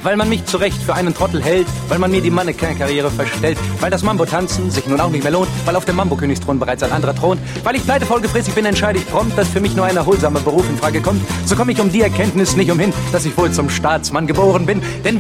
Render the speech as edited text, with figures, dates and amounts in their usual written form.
weil man mich zu Recht für einen Trottel hält, weil man mir die Mannequin-Karriere verstellt, weil das Mambo-Tanzen sich nun auch nicht mehr lohnt, weil auf dem Mambo-Königsthron bereits ein anderer thront, weil ich pleite vollgefräßig bin, entscheide ich prompt, dass für mich nur ein erholsamer Beruf in Frage kommt. So komme ich um die Erkenntnis nicht umhin, dass ich wohl zum Staatsmann geboren bin, denn